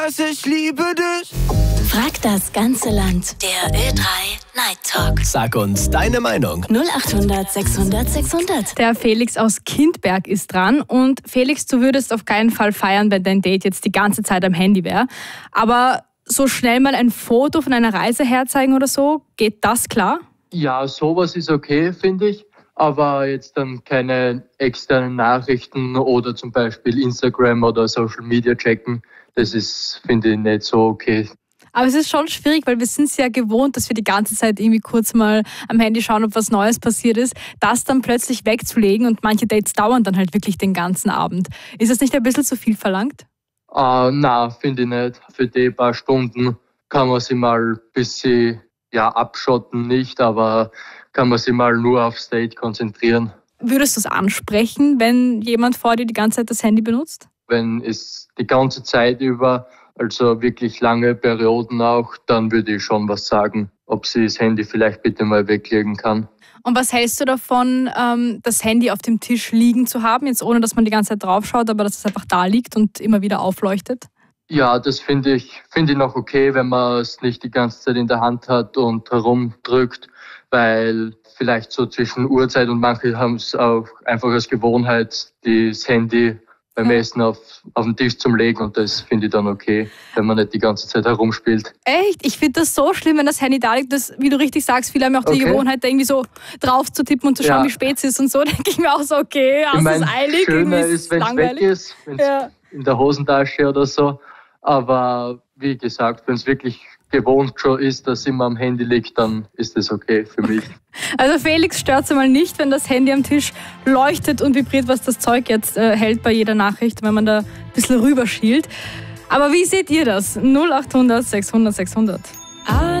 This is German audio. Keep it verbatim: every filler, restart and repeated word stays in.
Ich liebe dich. Frag das ganze Land. Der Ö drei Night Talk. Sag uns deine Meinung. null acht hundert sechshundert sechshundert. Der Felix aus Kindberg ist dran. Und Felix, du würdest auf keinen Fall feiern, wenn dein Date jetzt die ganze Zeit am Handy wäre. Aber so schnell mal ein Foto von einer Reise herzeigen oder so, geht das klar? Ja, sowas ist okay, finde ich. Aber jetzt dann keine externen Nachrichten oder zum Beispiel Instagram oder Social Media checken. Das ist, finde ich, nicht so okay. Aber es ist schon schwierig, weil wir sind es ja gewohnt, dass wir die ganze Zeit irgendwie kurz mal am Handy schauen, ob was Neues passiert ist. Das dann plötzlich wegzulegen und manche Dates dauern dann halt wirklich den ganzen Abend. Ist das nicht ein bisschen zu viel verlangt? Uh, na, finde ich nicht. Für die paar Stunden kann man sich mal ein bisschen ja, abschotten, nicht, aber kann man sich mal nur aufs Date konzentrieren. Würdest du es ansprechen, wenn jemand vor dir die ganze Zeit das Handy benutzt? Wenn es die ganze Zeit über, also wirklich lange Perioden auch, dann würde ich schon was sagen, ob sie das Handy vielleicht bitte mal weglegen kann. Und was hältst du davon, das Handy auf dem Tisch liegen zu haben, jetzt ohne, dass man die ganze Zeit drauf schaut, aber dass es einfach da liegt und immer wieder aufleuchtet? Ja, das finde ich, finde ich noch okay, wenn man es nicht die ganze Zeit in der Hand hat und herumdrückt, weil vielleicht so zwischen Uhrzeit und manche haben es auch einfach als Gewohnheit, das Handy beim Essen auf, auf den Tisch zum Legen und das finde ich dann okay, wenn man nicht die ganze Zeit herumspielt. Echt? Ich finde das so schlimm, wenn das Handy da liegt, dass, wie du richtig sagst, viele haben auch die Okay. Gewohnheit, da irgendwie so drauf zu tippen und zu schauen, Ja. wie spät es ist und so. Da denke ich mir auch so, okay, hast Ich du es meine, eilig? Irgendwie schöner ist ist, es wenn es weg langweilig. ist, wenn es Ja. in der Hosentasche oder so. Aber wie gesagt, wenn es wirklich gewohnt schon ist, dass immer am Handy liegt, dann ist das okay für mich. Also Felix stört es einmal nicht, wenn das Handy am Tisch leuchtet und vibriert, was das Zeug jetzt äh, hält bei jeder Nachricht, wenn man da ein bisschen rüberschielt. Aber wie seht ihr das? null acht hundert sechshundert sechshundert.